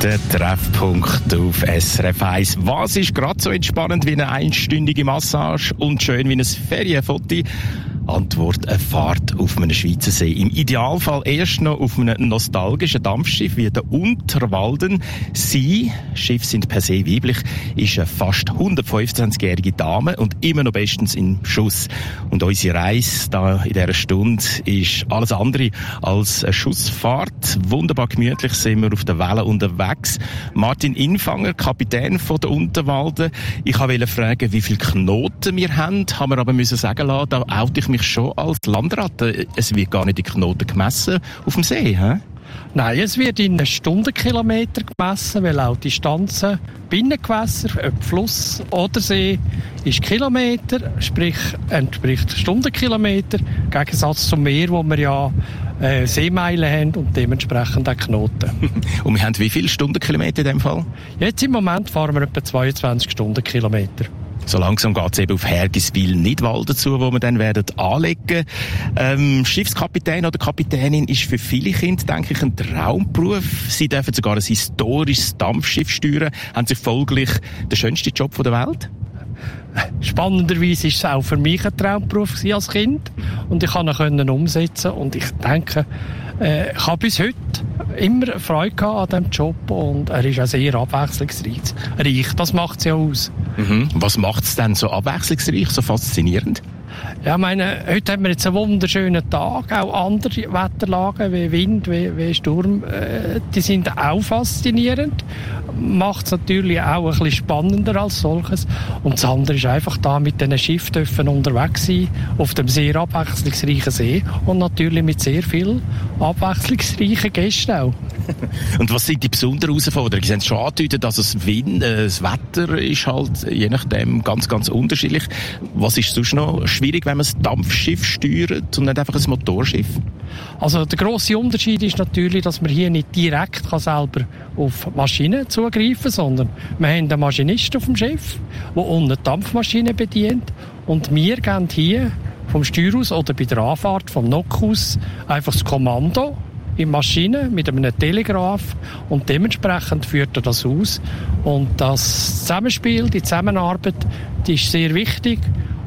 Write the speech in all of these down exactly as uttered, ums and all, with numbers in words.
Der Treffpunkt auf S R F eins. Was ist gerade so entspannend wie eine einstündige Massage und schön wie ein Ferienfoto? Antwort: eine Fahrt auf einem Schweizer See. Im Idealfall erst noch auf einem nostalgischen Dampfschiff wie der Unterwalden. Sie, Schiffe sind per se weiblich, ist eine fast hundertfünfundzwanzigjährige Dame und immer noch bestens im Schuss. Und unsere Reise da in dieser Stunde ist alles andere als eine Schussfahrt. Wunderbar gemütlich sind wir auf der Welle unterwegs. Martin Infanger, Kapitän von der Unterwalden. Ich wollte fragen, wie viele Knoten wir haben, haben wir aber müssen sagen lassen, da oute ich mich schon als Landratte. Es wird gar nicht die Knoten gemessen auf dem See, hä? Nein, es wird in Stundenkilometer gemessen, weil auch die Distanzen Binnengewässer, ob Fluss oder See, ist Kilometer, sprich entspricht Stundenkilometer, im Gegensatz zum Meer, wo wir ja äh, Seemeilen haben und dementsprechend auch Knoten. Und wir haben wie viele Stundenkilometer in dem Fall? Jetzt im Moment fahren wir etwa zweiundzwanzig Stundenkilometer. So langsam geht es eben auf Hergiswil-Nidwalden zu, wo wir dann werden anlegen. Ähm, Schiffskapitän oder Kapitänin ist für viele Kinder, denke ich, ein Traumberuf. Sie dürfen sogar ein historisches Dampfschiff steuern, haben sich folglich den schönsten Job der Welt. Spannenderweise war es auch für mich ein Traumberuf als Kind und ich konnte ihn umsetzen und ich denke, äh, ich habe bis heute immer Freude an diesem Job und er ist auch sehr abwechslungsreich. Das macht es ja aus. Mhm. Was macht es denn so abwechslungsreich, so faszinierend? Ja, ich meine, heute haben wir jetzt einen wunderschönen Tag, auch andere Wetterlagen wie Wind, wie, wie Sturm, äh, die sind auch faszinierend. Macht es natürlich auch ein bisschen spannender als solches. Und das andere ist einfach da mit diesen Schiffen dürfen unterwegs sein, auf dem sehr abwechslungsreichen See und natürlich mit sehr vielen abwechslungsreichen Gästen auch. Und was sind die besonderen Herausforderungen? Sie haben es schon angedeutet, dass es Wind, äh, das Wetter ist halt je nachdem ganz, ganz unterschiedlich. Was ist sonst noch schwierig, wenn man ein Dampfschiff steuert und nicht einfach ein Motorschiff? Also der grosse Unterschied ist natürlich, dass man hier nicht direkt kann selber auf Maschinen zugreifen kann, sondern wir haben einen Maschinist auf dem Schiff, der unten die Dampfmaschine bedient und wir geben hier vom Steuer aus oder bei der Anfahrt vom Nock aus einfach das Kommando in Maschine mit einem Telegraph und dementsprechend führt er das aus. Und das Zusammenspiel, die Zusammenarbeit, die ist sehr wichtig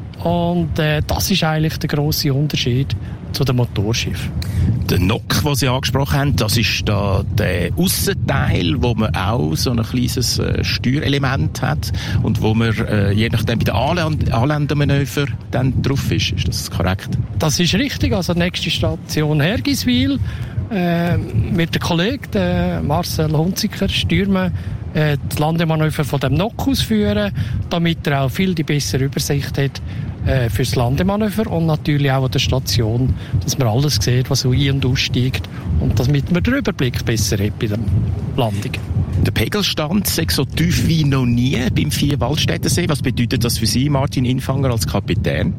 und äh, das ist eigentlich der grosse Unterschied zu dem Motorschiff. Der Nock, den Sie angesprochen haben, das ist da der Aussenteil, wo man auch so ein kleines äh, Steuerelement hat und wo man äh, je nachdem bei den Anländ- Anländermanöver dann drauf ist. Ist das korrekt? Das ist richtig. Also nächste Station Hergiswil. Äh, mit dem Kollegen der Marcel Hunziker steuern äh, die Landemanöver von dem Nock ausführen, damit er auch viel die bessere Übersicht hat äh, fürs Landemanöver und natürlich auch an der Station, dass man alles sieht, was so ein- und aussteigt und damit man den Überblick besser hat bei der Landung. Der Pegelstand ist so tief wie noch nie beim Vierwaldstättersee. Was bedeutet das für Sie, Martin Infanger, als Kapitän?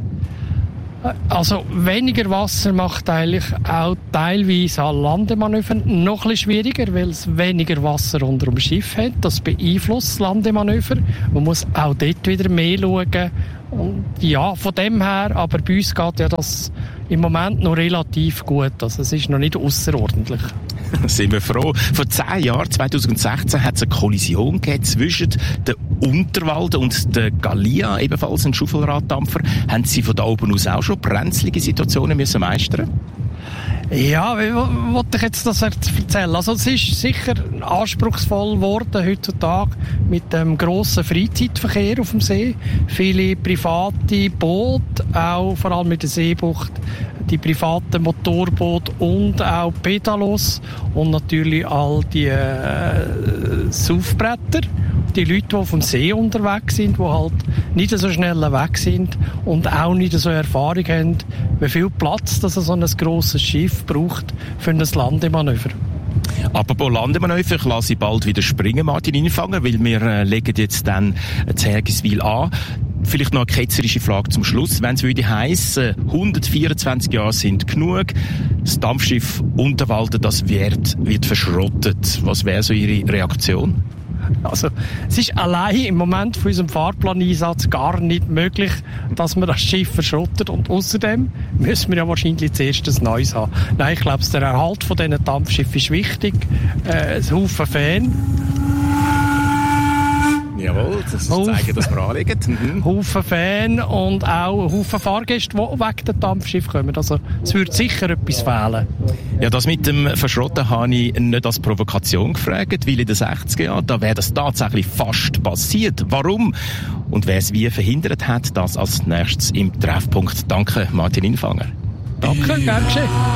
Also weniger Wasser macht eigentlich auch teilweise an Landemanövern noch ein bisschen schwieriger, weil es weniger Wasser unter dem Schiff hat. Das beeinflusst das Landemanöver. Man muss auch dort wieder mehr schauen. Und ja, von dem her, aber bei uns geht ja das im Moment noch relativ gut. Also es ist noch nicht ausserordentlich. Sind wir froh. Vor zehn Jahren, zwanzig sechzehn, hat es eine Kollision gegeben zwischen der Unterwalden und der Gallia, ebenfalls ein Schaufelraddampfer. Haben Sie von da oben aus auch schon brenzlige Situationen müssen meistern? Ja, wie wollte ich jetzt das erzählen? Also es ist sicher anspruchsvoll geworden heutzutage mit dem grossen Freizeitverkehr auf dem See. Viele private Boote, auch vor allem in der Seebucht, die privaten Motorboote und auch Pedalos und natürlich all die äh, Saufbretter. Die Leute, die auf dem See unterwegs sind, die halt nicht so schnell weg sind und auch nicht so Erfahrung haben, wie viel Platz das so ein grosses Schiff braucht für ein Landemanöver. Apropos Landemanöver, ich lasse Sie bald wieder springen, Martin Infanger, weil wir äh, legen jetzt dann zu Hergiswil an. Vielleicht noch eine ketzerische Frage zum Schluss. Wenn es würde heissen, hundertvierundzwanzig Jahre sind genug, das Dampfschiff Unterwalden, das wird, wird verschrottet. Was wäre so Ihre Reaktion? Also, es ist allein im Moment von unserem Fahrplaneinsatz gar nicht möglich, dass man das Schiff verschrottet. Und außerdem müssen wir ja wahrscheinlich zuerst ein neues haben. Nein, ich glaube, der Erhalt von diesen Dampfschiffen ist wichtig. Äh, ein Haufen Fan. Jawohl, das zeigt, dass wir anliegen. Mhm. Haufen Fans und auch Haufen Fahrgäste, die wegen dem Dampfschiff kommen. Also es würde sicher etwas fehlen. Ja, das mit dem Verschrotten habe ich nicht als Provokation gefragt, weil in den sechziger Jahren, da wäre das tatsächlich fast passiert. Warum? Und wer es wie verhindert hat, das als nächstes im Treffpunkt. Danke, Martin Infanger. Danke, gern geschehen.